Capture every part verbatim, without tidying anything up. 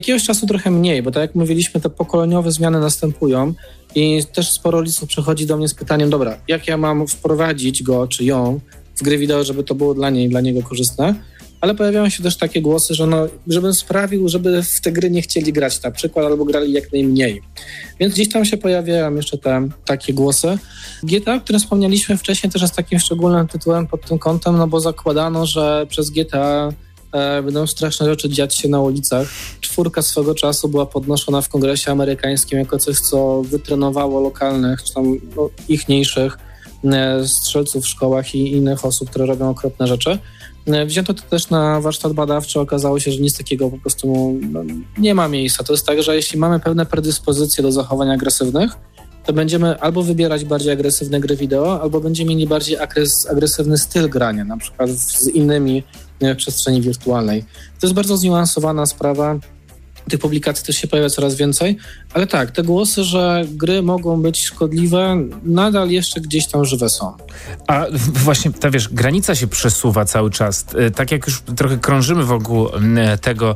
Jakiegoś czasu trochę mniej, bo tak jak mówiliśmy, te pokoleniowe zmiany następują i też sporo rodziców przychodzi do mnie z pytaniem, dobra, jak ja mam wprowadzić go czy ją w gry wideo, żeby to było dla niej i dla niego korzystne, ale pojawiają się też takie głosy, że no, żebym sprawił, żeby w te gry nie chcieli grać na przykład albo grali jak najmniej. Więc gdzieś tam się pojawiają jeszcze te takie głosy. G T A, o którym wspomnieliśmy wcześniej, też jest takim szczególnym tytułem pod tym kątem, no bo zakładano, że przez G T A e, będą straszne rzeczy dziać się na ulicach. Czwórka swego czasu była podnoszona w Kongresie Amerykańskim jako coś, co wytrenowało lokalnych, czy tam no, ichniejszych e, strzelców w szkołach i innych osób, które robią okropne rzeczy. Wzięto to też na warsztat badawczy, okazało się, że nic takiego po prostu no, nie ma miejsca. To jest tak, że jeśli mamy pewne predyspozycje do zachowań agresywnych, to będziemy albo wybierać bardziej agresywne gry wideo, albo będziemy mieli bardziej agres- agresywny styl grania, na przykład z innymi w przestrzeni wirtualnej. To jest bardzo zniuansowana sprawa. Tych publikacji też się pojawia coraz więcej, ale tak, te głosy, że gry mogą być szkodliwe, nadal jeszcze gdzieś tam żywe są. A właśnie, ta wiesz, granica się przesuwa cały czas. Tak jak już trochę krążymy wokół tego,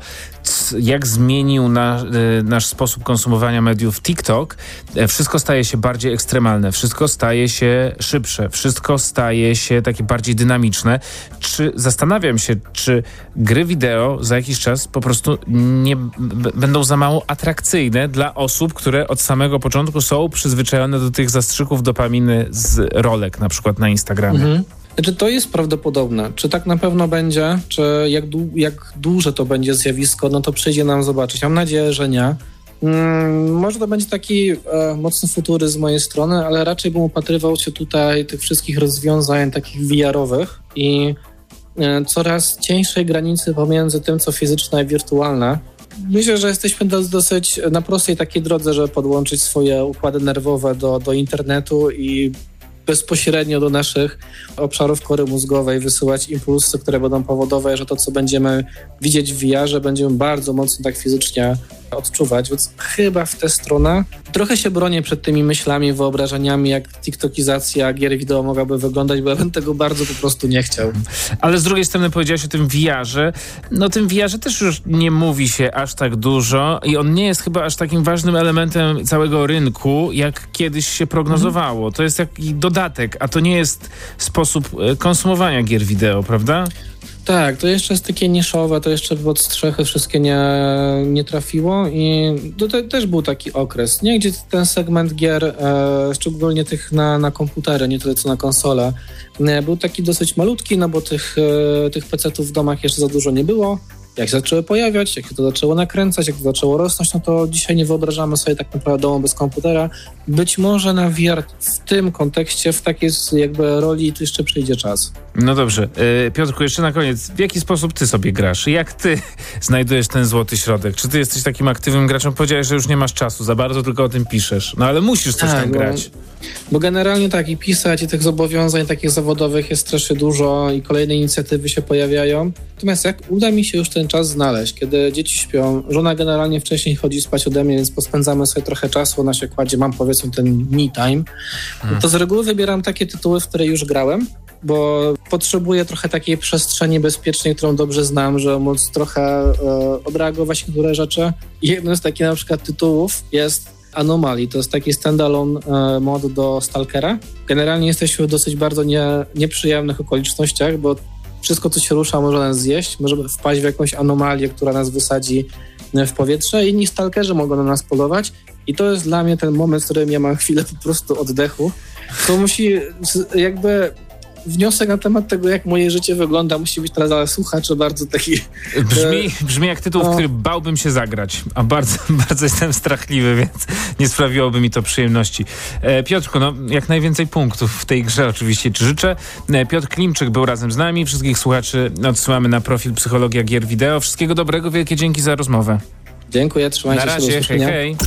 jak zmienił na, nasz sposób konsumowania mediów TikTok, wszystko staje się bardziej ekstremalne, wszystko staje się szybsze, wszystko staje się takie bardziej dynamiczne. Czy zastanawiam się, czy gry wideo za jakiś czas po prostu nie b- będą za mało atrakcyjne dla osób, które od samego początku są przyzwyczajone do tych zastrzyków dopaminy z rolek, na przykład na Instagramie. Mhm. Znaczy, to jest prawdopodobne. Czy tak na pewno będzie, czy jak, dłu- jak duże to będzie zjawisko, no to przyjdzie nam zobaczyć. Mam nadzieję, że nie. Hmm, może to będzie taki e, mocny futuryzm z mojej strony, ale raczej bym upatrywał się tutaj tych wszystkich rozwiązań takich V R-owych i e, coraz cieńszej granicy pomiędzy tym, co fizyczne i wirtualne. Myślę, że jesteśmy do, dosyć na prostej takiej drodze, żeby podłączyć swoje układy nerwowe do, do internetu i bezpośrednio do naszych obszarów kory mózgowej wysyłać impulsy, które będą powodować, że to, co będziemy widzieć w V R-ze, będziemy bardzo mocno tak fizycznie odczuwać, więc chyba w tę stronę trochę się bronię przed tymi myślami, wyobrażeniami, jak tiktokizacja gier wideo mogłaby wyglądać, bo ja bym tego bardzo po prostu nie chciał. Ale z drugiej strony powiedziałeś o tym V R-ze. No tym V R-ze też już nie mówi się aż tak dużo i on nie jest chyba aż takim ważnym elementem całego rynku, jak kiedyś się prognozowało. Mhm. To jest taki dodatek, a to nie jest sposób konsumowania gier wideo, prawda? Tak, to jeszcze jest takie niszowe, to jeszcze pod strzechy wszystkie nie, nie trafiło i to, to też był taki okres, nie? Gdzie ten segment gier, e, szczególnie tych na, na komputery, nie tyle co na konsole, e, był taki dosyć malutki, no bo tych, e, tych pecetów w domach jeszcze za dużo nie było. Jak się zaczęły pojawiać, jak się to zaczęło nakręcać, jak to zaczęło rosnąć, no to dzisiaj nie wyobrażamy sobie tak naprawdę domu bez komputera. Być może na V R w tym kontekście, w takiej jakby roli to jeszcze przyjdzie czas. No dobrze. Yy, Piotrku, jeszcze na koniec. W jaki sposób ty sobie grasz? Jak ty znajdujesz ten złoty środek? Czy ty jesteś takim aktywnym graczem? Powiedziałeś, że już nie masz czasu za bardzo, tylko o tym piszesz. No ale musisz coś tak, tam grać. Bo, bo generalnie tak i pisać i tych zobowiązań takich zawodowych jest strasznie dużo i kolejne inicjatywy się pojawiają. Natomiast jak uda mi się już ten czas znaleźć, kiedy dzieci śpią, żona generalnie wcześniej chodzi spać ode mnie, więc pospędzamy sobie trochę czasu, ona się kładzie, mam powiedzmy ten me time, hmm. to z reguły wybieram takie tytuły, w które już grałem, bo potrzebuję trochę takiej przestrzeni bezpiecznej, którą dobrze znam, żeby móc trochę e, odreagować niektóre rzeczy. I jednym z takich na przykład tytułów jest Anomaly. To jest taki standalone e, mod do Stalkera. Generalnie jesteśmy w dosyć bardzo nie, nieprzyjemnych okolicznościach, bo wszystko, co się rusza, może nas zjeść. Możemy wpaść w jakąś anomalię, która nas wysadzi w powietrze. Inni stalkerzy mogą na nas polować. I to jest dla mnie ten moment, w którym ja mam chwilę po prostu oddechu. To musi jakby... Wniosek na temat tego, jak moje życie wygląda, musi być teraz dla słuchaczy bardzo taki... Brzmi, brzmi jak tytuł, no. w który bałbym się zagrać, a bardzo, bardzo jestem strachliwy, więc nie sprawiłoby mi to przyjemności. E, Piotrku, no jak najwięcej punktów w tej grze oczywiście ci życzę. E, Piotr Klimczyk był razem z nami. Wszystkich słuchaczy odsyłamy na profil Psychologia Gier Wideo. Wszystkiego dobrego, wielkie dzięki za rozmowę. Dziękuję, trzymajcie się. Na razie, hej, hej.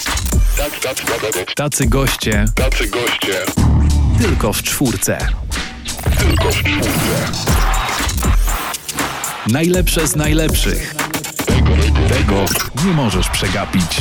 Tacy goście. Tacy goście. Tylko w czwórce. Tylko w czwórce. Najlepsze z najlepszych. Tego, tego nie możesz przegapić.